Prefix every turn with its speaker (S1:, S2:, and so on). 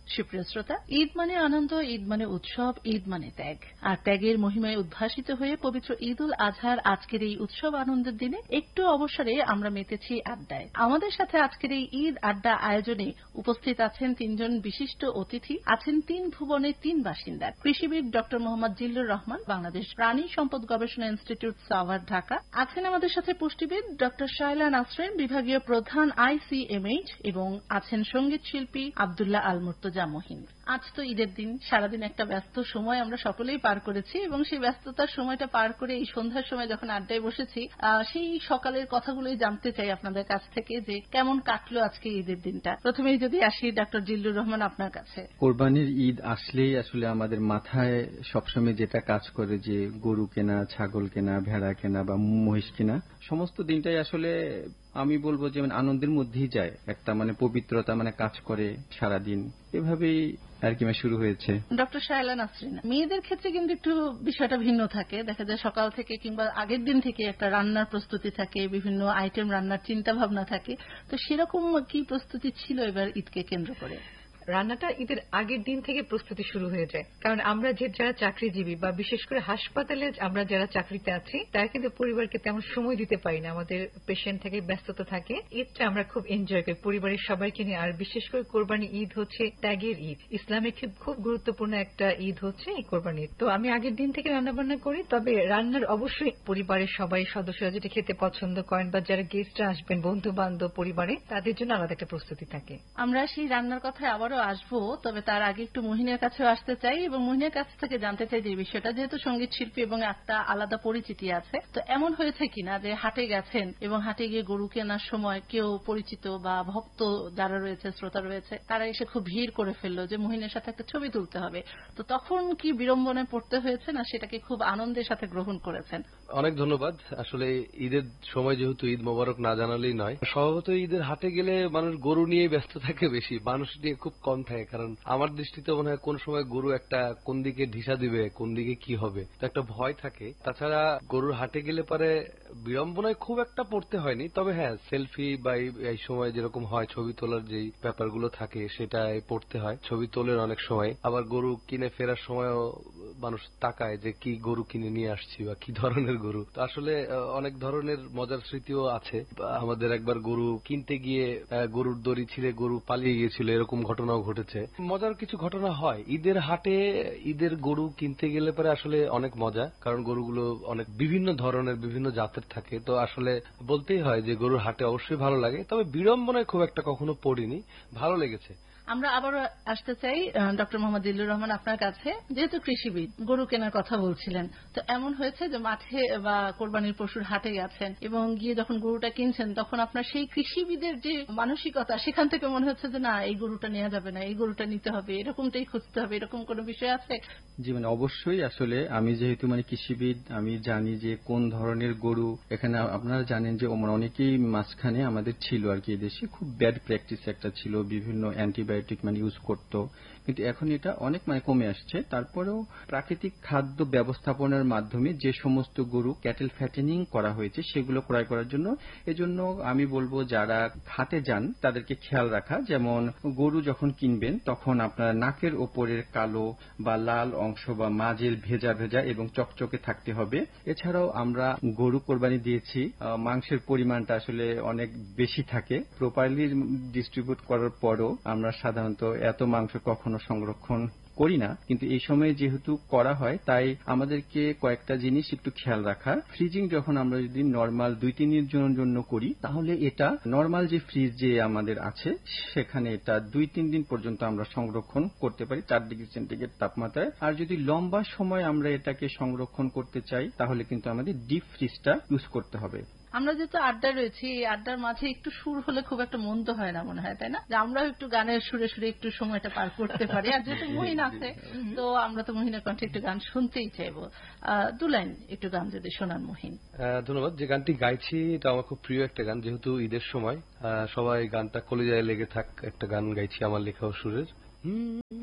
S1: সুপ্রিয় শ্রোতা, ঈদ মানে আনন্দ, ঈদ মানে উৎসব, ঈদ মানে ত্যাগ। আর ত্যাগের মহিমায় উদ্ভাসিত হয়ে পবিত্র ঈদ উল আজহার আজকের এই উৎসব আনন্দের দিনে একটু অবসরে আমরা মেতেছি আড্ডায়। আমাদের সাথে আজকের এই ঈদ আড্ডা আয়োজনে উপস্থিত আছেন তিনজন বিশিষ্ট অতিথি, আছেন তিন ভুবনের তিন বাসিন্দা। কৃষিবিদ ডক্টর মোহাম্মদ জিল্লুর রহমান, বাংলাদেশ প্রাণী সম্পদ গবেষণা ইনস্টিটিউট, সাভার, ঢাকা। আছেন আমাদের সাথে পুষ্টিবিদ ডক্টর শায়লা নাসরিন, বিভাগীয় প্রধান, ICMH, এবং আছেন সঙ্গীত শিল্পী আব্দুল্লাহ আল মুর্তজা মহিন। আজ তো ঈদের দিন, সারাদিন একটা ব্যস্ত সময় আমরা সকলেই পার করেছি এবং সেই ব্যস্ততার সময়টা পার করে এই সন্ধ্যার সময় যখন আড্ডায় বসেছি, সেই সকালের কথাগুলোই জানতে চাই আপনাদের কাছ থেকে যে কেমন কাটলো আজকে ঈদের দিনটা। প্রথমেই যদি আসি ডক্টর জিল্লুর রহমান আপনার কাছে।
S2: কোরবানির ঈদ আসলেই আসলে আমাদের মাথায় সবসময় যেটা কাজ করে যে গরু কেনা, ছাগল কেনা, ভেড়া কেনা বা মহিষ কেনা, সমস্ত দিনটাই আসলে আমি বলবো যে আনন্দের মধ্যেই যায়, একটা পবিত্রতা কাজ করে সারাদিন। এভাবেই আর কি শুরু হয়েছে।
S1: ডক্টর শায়লা নাসরিন, মেয়েদের ক্ষেত্রে কিন্তু একটু বিষয়টা ভিন্ন থাকে। দেখা যায় সকাল থেকে কিংবা আগের দিন থেকে একটা রান্নার প্রস্তুতি থাকে, বিভিন্ন আইটেম রান্নার চিন্তা ভাবনা থাকে। তো সেরকম কি প্রস্তুতি ছিল এবার ঈদকে কেন্দ্র করে?
S3: রান্নাটা ঈদের আগের দিন থেকে প্রস্তুতি শুরু হয়ে যায়, কারণ আমরা যারা চাকরিজীবী বা বিশেষ করে হাসপাতালে আমরা যারা চাকরিতে আছি তারা কিন্তু পরিবারকে তেমন সময় দিতে পারি না। আমাদের পেশেন্ট থেকে ব্যস্ততা থাকে। ঈদটা আমরা খুব এনজয় করি পরিবারের সবাইকে নিয়ে। আর বিশেষ করে কোরবানি ঈদ হচ্ছে ত্যাগের ঈদ। ইসলামে খুব গুরুত্বপূর্ণ একটা ঈদ হচ্ছে এই কোরবানি ঈদ। তো আমি আগের দিন থেকে রান্না বান্না করি, তবে রান্নার অবশ্যই পরিবারের সবাই সদস্যরা যেটা খেতে পছন্দ করেন বা যারা গেস্টরা আসবেন, বন্ধু বান্ধব, পরিবারে, তাদের জন্য আলাদা একটা প্রস্তুতি থাকে।
S1: আমরা সেই রান্নার কথা আবার আসবো, তবে তার আগে একটু মহিনের কাছেও আসতে চাই এবং মহিনের কাছ থেকে জানতে চাই যে বিষয়টা, যেহেতু সঙ্গীত শিল্পী এবং একটা আলাদা পরিচিতি আছে, তো এমন হয়েছে কিনা যে হাটে গেছেন এবং হাটে গিয়ে গরু কেনার সময় কেউ পরিচিত বা ভক্ত যারা রয়েছে, শ্রোতা রয়েছে, তারা এসে খুব ভিড় করে ফেললো যে মহিনের সাথে একটা ছবি তুলতে হবে, তো তখন কি বিড়ম্বনায় পড়তে হয়েছে না সেটাকে খুব আনন্দের সাথে গ্রহণ করেছেন?
S4: অনেক ধন্যবাদ। আসলে ঈদের সময় যেহেতু ঈদ মোবারক না জানালেই নয়, স্বভাবতই ঈদের হাটে গেলে মানুষ গরু নিয়ে ব্যস্ত থাকে বেশি, মানুষ নিয়ে খুব কম থাকে। কারণ আমার দৃষ্টিতে মনে হয় কোন সময় গরু একটা কোন দিকে ঢিসা দিবে, কোন দিকে কি হবে, তো একটা ভয় থাকে। তাছাড়া গরুর হাটে গেলে পরে বিড়ম্বনায় খুব একটা পড়তে হয়নি, তবে হ্যাঁ সেলফি বা এই সময় যেরকম হয় ছবি তোলার যেই ব্যাপারগুলো থাকে সেটাই পড়তে হয়। ছবি তোলেন অনেক সময়, আবার গরু কিনে ফেরার সময়ও মানুষ তাকায় যে কি গরু কিনে নিয়ে আসছি বা কি ধরনের গরু। তো আসলে অনেক ধরনের মজার স্মৃতিও আছে। আমাদের একবার গরু কিনতে গিয়ে গরুর দড়ি ছিঁড়ে গরু পালিয়ে গিয়েছিল, এরকম ঘটনাও ঘটেছে। মজার কিছু ঘটনা হয় ঈদের হাটে। ঈদের গরু কিনতে গেলে পরে আসলে অনেক মজা, কারণ গরুগুলো অনেক বিভিন্ন ধরনের বিভিন্ন জাতের থাকে। তো আসলে বলতেই হয় যে গরুর হাটে অবশ্যই ভালো লাগে, তবে বিড়ম্বনায় খুব একটা কখনো পড়িনি, ভালো লেগেছে।
S1: আমরা আবারও আসতে চাই ডক্টর মোহাম্মদ জিল্লুর রহমান আপনার কাছে। যেহেতু কৃষিবিদ, গরু কেনার কথা বলছিলেন, তো এমন হয়েছে যে মাঠে বা কোরবানির পশুর হাটে গেছেন এবং গিয়ে যখন গরুটা কিনছেন তখন আপনার সেই কৃষিবিদের যে মানসিকতা, সেখান থেকে মনে হচ্ছে যে না এই গরুটা নেওয়া যাবে না, এই গরুটা নিতে হবে, এরকমটাই খুঁজতে হবে, এরকম কোন বিষয় আছে?
S2: জি, অবশ্যই। আসলে আমি যেহেতু কৃষিবিদ, আমি জানি যে কোন ধরনের গরু এখানে। আপনারা জানেন যে অনেকেই মাঝখানে আমাদের ছিল আর কি, দেশে খুব ব্যাড প্র্যাকটিস একটা ছিল, বিভিন্ন অ্যান্টিবায়োটিক ইউজ করতো, কিন্তু এখন এটা অনেক কমে আসছে। তারপরেও প্রাকৃতিক খাদ্য ব্যবস্থাপনার মাধ্যমে যে সমস্ত গরু ক্যাটেল ফ্যাটেনিং করা হয়েছে সেগুলো ক্রয় করার জন্য, এজন্য আমি বলবো যারা হাটে যান তাদেরকে খেয়াল রাখা, যেমন গরু যখন কিনবেন তখন আপনার নাকের ওপরের কালো বা লাল অংশ বা মাঝের ভেজা ভেজা এবং চকচকে থাকতে হবে। এছাড়াও আমরা গরু কোরবানি দিয়েছি, মাংসের পরিমাণটা আসলে অনেক বেশি থাকে। প্রপারলি ডিস্ট্রিবিউট করার পরও আমরা সাধারণত এত মাংস কখনো সংরক্ষণ করি না, কিন্তু এই সময় যেহেতু করা হয় তাই আমাদেরকে কয়েকটা জিনিস একটু খেয়াল রাখা। ফ্রিজিং যখন আমরা যদি নর্মাল 2-3 দিনের জন্য করি, তাহলে এটা নর্মাল যে ফ্রিজ যে আমাদের আছে সেখানে এটা 2-3 দিন পর্যন্ত আমরা সংরক্ষণ করতে পারি 4 ডিগ্রি সেন্টিগ্রেড তাপমাত্রায়। আর যদি লম্বা সময় আমরা এটাকে সংরক্ষণ করতে চাই তাহলে কিন্তু আমাদের ডিপ ফ্রিজটা ইউজ করতে হবে।
S1: আমরা যেহেতু আড্ডা রয়েছি, এই আড্ডার মাঝে একটু সুর হলে খুব একটা মন্দ হয় না মনে হয়, তাই না? যে আমরাও একটু গানের সুরে সুরে একটু সময়টা পার করতে পারি। আর যেহেতু মহিন আছে, তো আমরা তো মহিনের কণ্ঠে একটু গান শুনতেই চাইবো। 2 লাইন একটু গান যদি শোনান মহিন।
S4: ধন্যবাদ। যে গানটি গাইছি এটা আমার খুব প্রিয় একটা গান, যেহেতু ঈদের সময় সবাই গানটা কলিজায় লেগে থাক একটা গান গাইছি আমার লেখা ও সুরের।